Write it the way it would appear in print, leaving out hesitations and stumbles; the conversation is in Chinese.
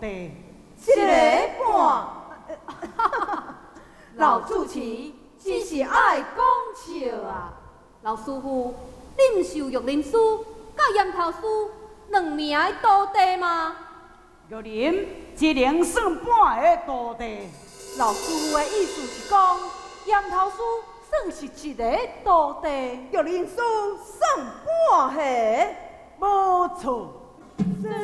地， 一个半。老主持真是爱讲笑啊！ 老师傅，恁受玉林书甲岩头书两名的土地吗？ 玉林只能算半个土地。 老师傅的意思是讲，岩头书算是一个土地，玉林书算半个， 无错。